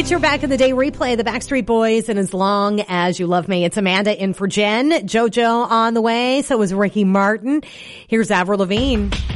It's your Back in the Day replay, the Backstreet Boys, and As Long as You Love Me. It's Amanda in for Jen. JoJo on the way. So is Ricky Martin. Here's Avril Lavigne.